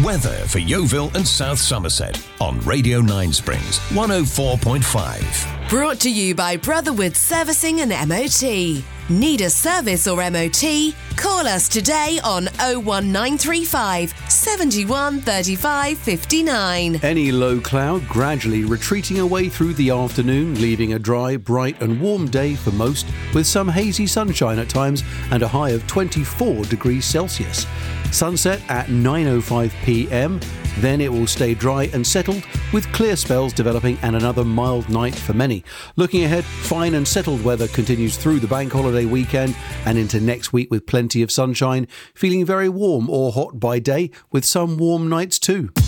Weather for Yeovil and South Somerset on Radio 9 Springs 104.5. Brought to you by Brotherwood Servicing and MOT. Need a service or MOT? Call us today on 01935 71 35 59. Any low cloud gradually retreating away through the afternoon, leaving a dry, bright and warm day for most, with some hazy sunshine at times and a high of 24 degrees Celsius. Sunset at 9:05 p.m. Then it will stay dry and settled, with clear spells developing and another mild night for many. Looking ahead, fine and settled weather continues through the bank holiday weekend and into next week with plenty of sunshine, feeling very warm or hot by day with some warm nights too.